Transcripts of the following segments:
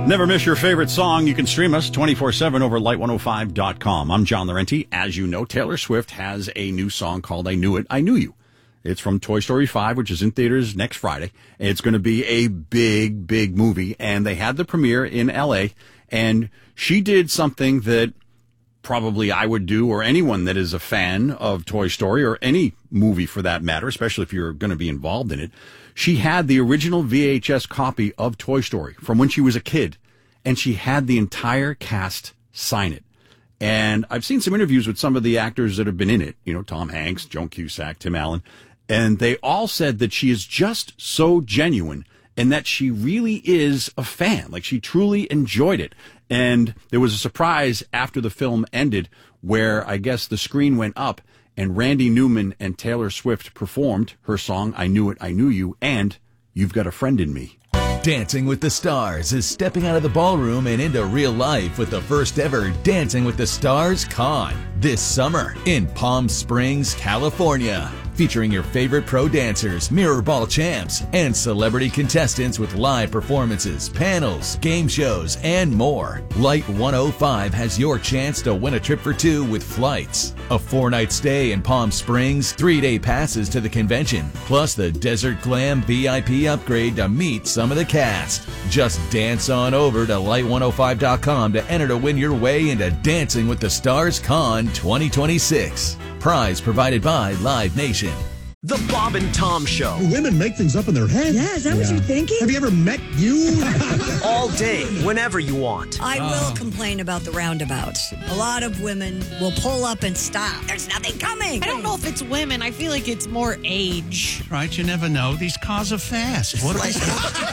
Never miss your favorite song. You can stream us 24/7 over light105.com. I'm John Laurenti. As you know, Taylor Swift has a new song called I Knew It, I Knew You. It's from Toy Story 5, which is in theaters next Friday. It's going to be a big, big movie. And they had the premiere in L.A. And she did something that probably I would do, or anyone that is a fan of Toy Story, or any movie for that matter, especially if you're going to be involved in it. She had the original VHS copy of Toy Story from when she was a kid, and she had the entire cast sign it. And I've seen some interviews with some of the actors that have been in it, you know, Tom Hanks, Joan Cusack, Tim Allen, and they all said that she is just so genuine and that she really is a fan. Like, she truly enjoyed it. And there was a surprise after the film ended where I guess the screen went up and Randy Newman and Taylor Swift performed her song, I Knew It, I Knew You, and You've Got a Friend in Me. Dancing with the Stars is stepping out of the ballroom and into real life with the first ever Dancing with the Stars Con this summer in Palm Springs, California. Featuring your favorite pro dancers, mirror ball champs, and celebrity contestants with live performances, panels, game shows, and more. Light 105 has your chance to win a trip for two with flights, a 4-night stay in Palm Springs, 3-day passes to the convention, plus the Desert Glam VIP upgrade to meet some of the cast. Just dance on over to light105.com to enter to win your way into Dancing with the Stars Con 2026. Prize provided by Live Nation. The Bob and Tom Show. Women make things up in their head. Yeah, is that what you're thinking? Have you ever met you? All day, whenever you want. I will complain about the roundabouts. A lot of women will pull up and stop. There's nothing coming. I don't know if it's women. I feel like it's more age. Right, you never know. These cars are fast. What They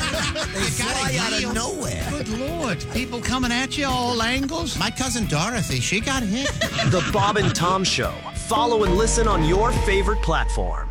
fly out of nowhere. Good Lord. People coming at you all angles. My cousin Dorothy, she got hit. The Bob and Tom Show. Follow and listen on your favorite platform.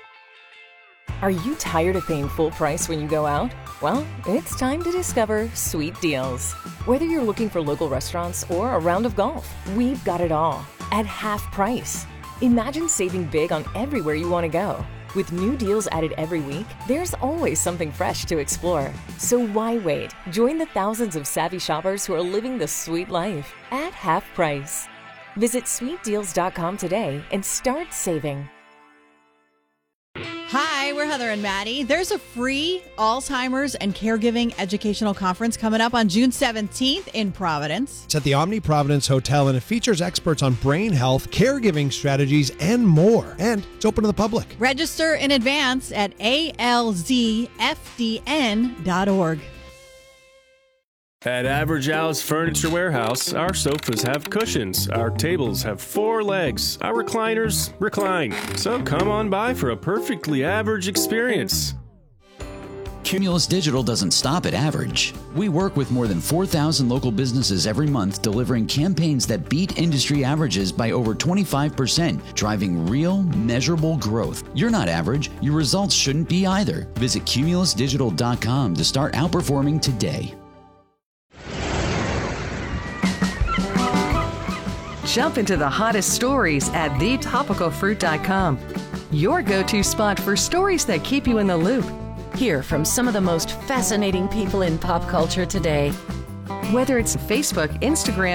Are you tired of paying full price when you go out? Well, it's time to discover Sweet Deals. Whether you're looking for local restaurants or a round of golf, we've got it all at half price. Imagine saving big on everywhere you want to go. With new deals added every week, there's always something fresh to explore. So why wait? Join the thousands of savvy shoppers who are living the sweet life at half price. Visit sweetdeals.com today and start saving. Hi, we're Heather and Maddie. There's a free Alzheimer's and Caregiving Educational Conference coming up on June 17th in Providence. It's at the Omni Providence Hotel, and it features experts on brain health, caregiving strategies, and more. And it's open to the public. Register in advance at alzfdn.org. At Average Al's Furniture Warehouse, our sofas have cushions, our tables have 4 legs, our recliners recline. So come on by for a perfectly average experience. Cumulus Digital doesn't stop at average. We work with more than 4,000 local businesses every month, delivering campaigns that beat industry averages by over 25%, driving real, measurable growth. You're not average. Your results shouldn't be either. Visit cumulusdigital.com to start outperforming today. Jump into the hottest stories at thetopicalfruit.com. Your go-to spot for stories that keep you in the loop. Hear from some of the most fascinating people in pop culture today. Whether it's Facebook, Instagram,